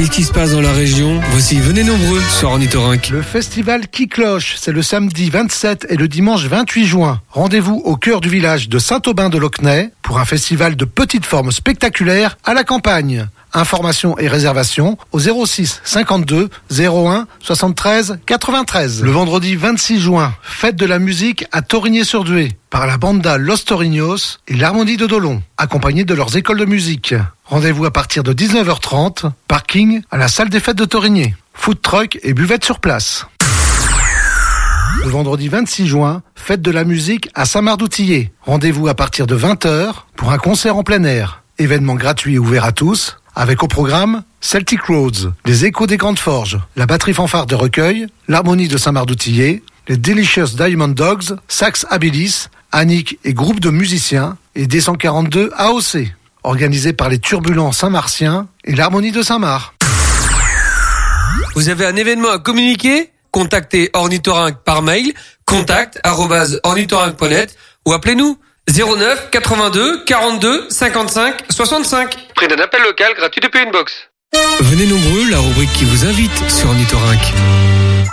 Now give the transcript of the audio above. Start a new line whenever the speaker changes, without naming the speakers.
Qu'est-ce qui se passe dans la région? Voici Venez nombreux sur Ornithorynque.
Le festival qui cloche, c'est le samedi 27 et le dimanche 28 juin. Rendez-vous au cœur du village de Saint-Aubin-de-Locnay pour un festival de petite forme spectaculaire à la campagne. Informations et réservations au 06 52 01 73 93. Le vendredi 26 juin, fête de la musique à Torigné-sur-Dué par la banda Los Torignos et l'Harmonie de Dolon, accompagnés de leurs écoles de musique. Rendez-vous à partir de 19h30, parking à la salle des fêtes de Torigné. Food truck et buvette sur place. Le vendredi 26 juin, fête de la musique à Saint-Marc-d'Outillet. Rendez-vous à partir de 20h pour un concert en plein air. Événement gratuit et ouvert à tous, avec au programme Celtic Roads, les Échos des Grandes Forges, la batterie fanfare de Recueil, l'Harmonie de Saint-Marc-d'Outillet, les Delicious Diamond Dogs, Sax Habilis, Annick et groupe de musiciens, et D142 AOC, organisé par les Turbulents Saint-Martiens et l'Harmonie de Saint-Marc.
Vous avez un événement à communiquer? Contactez Ornithorynque par mail, contact@ornithorynque.net ou appelez-nous 09 82 42 55 65. Prix d'un appel local gratuit depuis une box. Venez nombreux, la rubrique qui vous invite sur Ornithorynque.